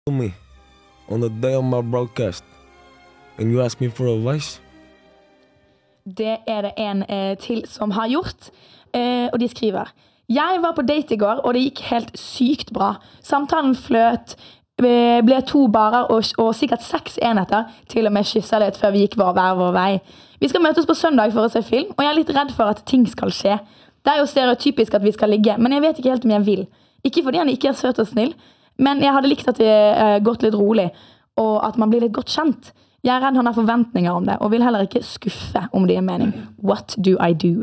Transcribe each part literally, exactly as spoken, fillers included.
me on the day of my broadcast and you ask me for advice? Det er det en eh, til som har gjort, eh, og de skriver: Jeg var på date i går, og det gikk helt sykt bra. Samtalen fløt, eh, ble to barer og, og sikkert seks enheter, til og med kysset litt før vi gikk hver, hver vår vei. Vi skal møtes på søndag for å se film, og jeg er litt redd for at ting skal skje. Det er jo stereotypisk at vi skal ligge, men jeg vet ikke helt om jeg vil. Ikke fordi han ikke er søt og snill, men jeg hadde likt at det eh, gått litt rolig, og at man blir litt godt kjent. Jeg er redd han har forventninger om det, og vil heller ikke skuffe om det gir mening. What do I do?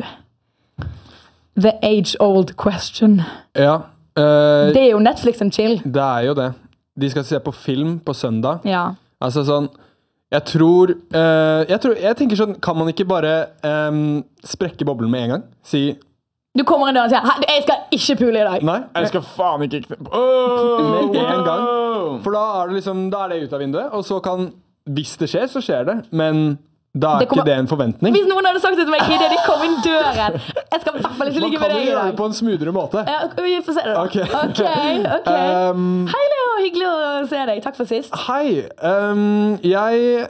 The age-old question. Ja. Uh, det er jo Netflix and chill. Det er jo det. De skal se på film på søndag. Ja. Altså sånn, jeg tror, uh, jeg tror, jeg tenker sånn, kan man ikke bare um, sprekke boblen med en gang? Si... Du kommer inn der og sier, jeg skal ikke pule i dag. Nei, jeg skal faen ikke... Oh, med en gang. For da er det liksom, da er det ut av vinduet, og så kan... Hvis det skjer, så skjer det. Men da er det kommer, ikke det en forventning. Hvis noen hadde sagt det til meg, Kid, de kom inn døren. Jeg skal i hvert fall ikke ligge med deg i dag. Man kan jo gjøre det på en smoothere måte. Ja, vi får se det da. Okay. Ok, ok. Um, Hei, Leo. Hyggelig å se deg. Takk for sist. Hei. Um, jeg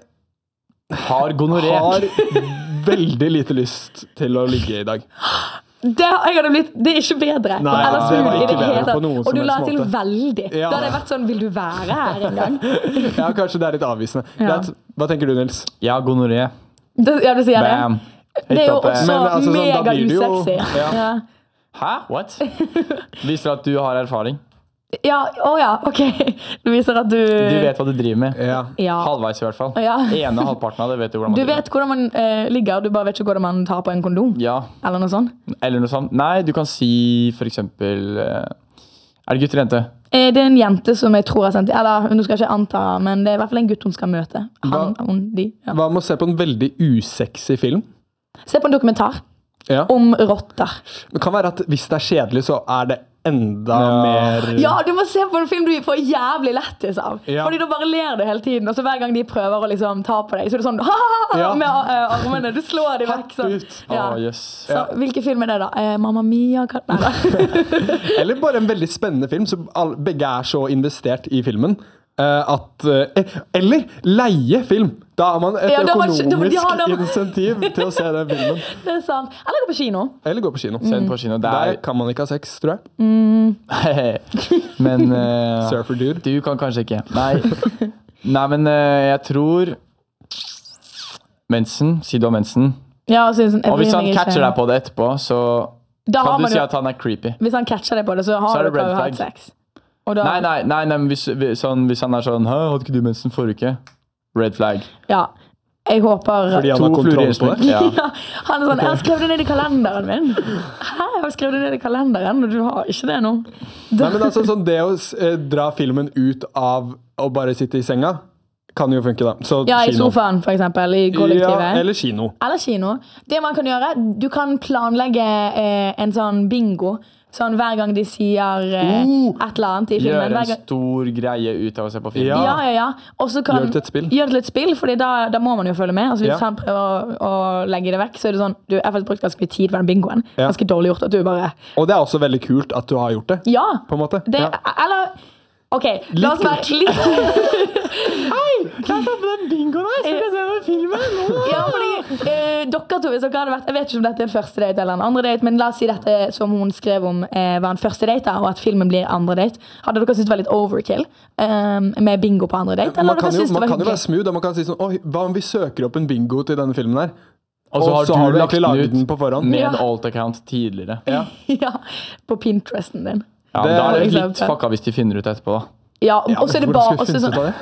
har gonoré. Har veldig lite lyst til å ligge i dag. Det, jeg hadde blitt, det er ikke bedre. Nei, Eller det var ikke det bedre på noen og du la til måte. veldig. Ja. Da hadde jeg vært sånn, vil du være her en gang? Ja, kanskje det er litt avvisende. Ja. Hva tenker du, Nils? Ja, gonoré. Ja, du sier Bam. det. Det er jo også Men, altså, mega sånn, usexy. Ja. Ja. Hæ? What? Viser at du har erfaring. Ja, å oh ja, ok. Det viser at du... Du vet hva du driver med. Ja. Ja. Halvveis i hvert fall. Ja. Ene halvparten av det vet du hvordan man Du driver. vet hvordan man uh, ligger, du bare vet ikke hvordan man tar på en kondom. Ja. Eller noe sånt. Eller noe sånt. Nei, du kan si for eksempel... Uh, er det gutt eller jente? Eh, det er en jente som jeg tror har sendt... Eller, hun skal ikke anta, men det er i hvert fall en gutt hun skal møte. Han, hva, hun, de. Ja. Hva med å se på en veldig usexy film? Se på en dokumentar. Ja. Om rotter. Det kan være at hvis det er kjedelig, så er det enda ja. mer... Ja, du må se på en film du får jævlig lettis av. Ja. Fordi da bare ler du hele tiden, og så hver gang de prøver å liksom ta på deg, så er det sånn, ja. med uh, armene, du slår dem vekk. Sånn. Ja. Oh, yes. Så hvilken film er det da? Eh, Mamma Mia? Nei, da. Eller bare en veldig spennende film, så alle, begge er så investert i filmen. Uh, at, uh, eller leie film. Da har man et ja, økonomisk var, ja, da, insentiv til å se den filmen. Det er sant. Eller gå på kino. Eller gå på kino. Mm. Se den på kino. Der, Der kan man ikke ha sex, tror jeg. Mm. Men uh, Surfer dude. Du kan kanskje ikke. Nei, Nei men uh, jeg tror mensen. Si du har mensen. Ja, og, sånn, og hvis han catcher deg på det etterpå, så da kan du si jo, at han er creepy. Hvis han catcher deg på det, så har så du jo hatt sex. Da, nei, nei, nei, nei hvis, sånn, hvis han er sånn, hæ, hadde ikke du mensen forrige uke? Red flag. Ja, jeg håper... Fordi han har kontroll på det? Ja. Ja, han er sånn, jeg har skrevet det ned i kalenderen min. Hæ, jeg har skrevet det ned i kalenderen, og du har ikke det nå. Nei, men altså, sånn, det å eh, dra filmen ut av å bare sitte i senga, kan jo funke da. Så, ja, i kino. sofaen for eksempel, i kollektivet. Ja, eller kino. Eller kino. Det man kan gjøre, du kan planlegge eh, en sånn bingo, sånn hver gang de sier eh, uh, et eller annet i filmen. Gjør en gang... stor greie ut av å se på film. Ja, ja, ja. ja. Og så kan... Gjør det til et spill. Gjør det til et spill, fordi da, da må man jo følge med. Altså, hvis ja. han prøver å, å legge det vekk, så er det sånn, du, jeg har faktisk brukt ganske mye tid på den bingoen. Ja. Ganske dårlig gjort at du bare... Og det er også veldig kult at du har gjort det. Ja. På en måte. Det, ja. Eller... Ok, la oss være litt... Hei, kan jeg ta på den bingoen her? Skal jeg se på filmen? Ja, fordi eh, dere to, hvis dere hadde vært... Jeg vet ikke om dette er en første date eller en andre date, men la oss si dette som hun skrev om eh, var en første date, og at filmen blir andre date. Hadde dere syntes det var litt overkill eh, med bingo på andre date? Man kan, jo, man kan jo være smooth, og man kan si sånn, oi, hva om vi søker opp en bingo til denne filmen her? Og så har, så har du du lagt laget den den på forhånd. med ja. en alt-account tidligere. Ja. Ja, på Pinteresten din. Ja, det, da er det litt eksempel. fucka hvis de finner ut etterpå da. Ja, og så er det bare... Hvordan Sånn, det?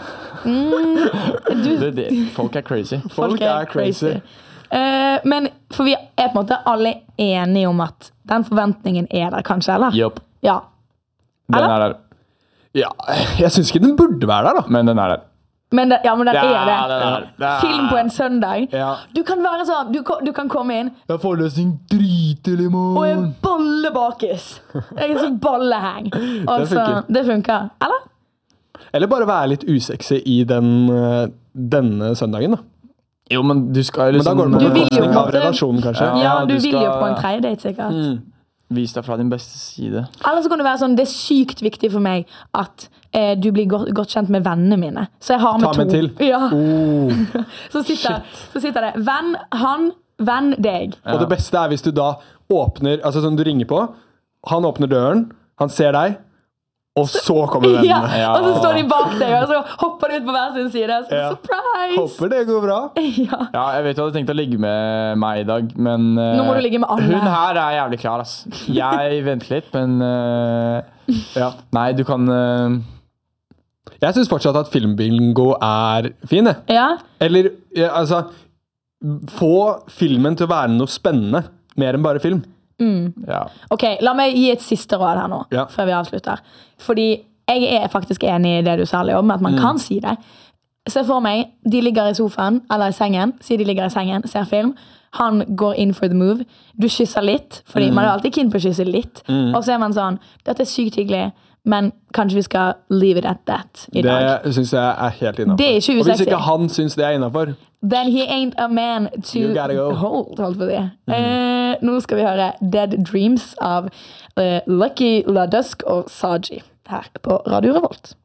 mm, du, det, det, folk er crazy. Folk, folk er crazy. Uh, men for vi er på en måte alle enige om at den forventningen er der, kanskje, eller? Jopp. Ja. Den eller? er der. Ja, jeg synes ikke den burde være der da. Men den er der. Men det, ja, men den ja, er det. Den er der. Film på en søndag. Ja. Du kan være sånn, du, du kan komme inn. Jeg får løsning dritelig i morgen. Og en bolle bakis. En sånn bolleheng. Og så, det funker. Eller? Eller bare være litt usexy i den, denne søndagen da. Jo, men du skal liksom... Men da går det på bekostning av relasjonen, kanskje. Ja, Ja, du, du vil skal... jo på en tredje date, sikkert. Mm. Vis deg fra din beste side. Eller så kan det være sånn, det er sykt viktig for meg at eh, du blir godt, godt kjent med vennene mine. Så jeg har med Ta to. med til. Ja. Oh. så, sitter, så sitter det, venn han, venn deg. Og det beste er hvis du da åpner, altså sånn du ringer på, han åpner døren, han ser deg, og så kommer vennene. Ja, Ja. og så står de bak deg, og så hopper de ut på hver sin side. Så, Ja. surprise! Håper det går bra. Ja. Ja, jeg vet du hadde tenkt å ligge med meg i dag, men eh, Nå må du ligge med alle. Hun her er jævlig klar, ass. Jeg venter litt, men eh, ja. Nei, du kan eh, Jeg synes fortsatt at filmbingo er fin, jeg. Ja, Eller, ja, altså, få filmen til å være noe spennende, mer enn bare film. ja. ok, la meg gi et siste råd her nå, Ja. før vi avslutter. Fordi jeg er faktisk enig i det du sa, Leo, med at man kan si det. Se for meg, de ligger i sofaen, eller i sengen, si de ligger i sengen, ser film, han går in for the move, du kysser litt, fordi man er alltid keen på å kysse litt, og så er man sånn, dette er sykt hyggelig, men kanskje vi skal leave it at that i dag. Det synes jeg er helt innenfor. Det er ikke Og hvis usexy. ikke han synes det er innenfor, Then he ain't a man to You gotta go. hold, holdt på å si. Eh, nå skal vi høre Dead Dreams av eh, Lucky LaDusk og Saji her på Radio Revolt.